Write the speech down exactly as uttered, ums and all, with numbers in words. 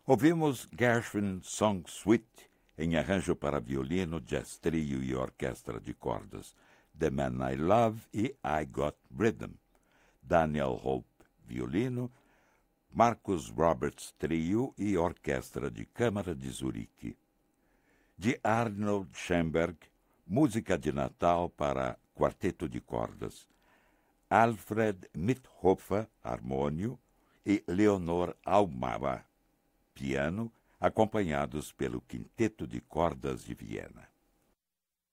Ouvimos Gershwin Song Suite, em arranjo para violino, jazz trio e orquestra de cordas, The Man I Love e I Got Rhythm. Daniel Hope, violino, Marcus Roberts, trio e orquestra de câmara de Zurique. De Arnold Schoenberg, música de Natal para quarteto de cordas, Alfred Mithofer, harmônio, e Leonor Almava, piano, acompanhados pelo Quinteto de Cordas de Viena.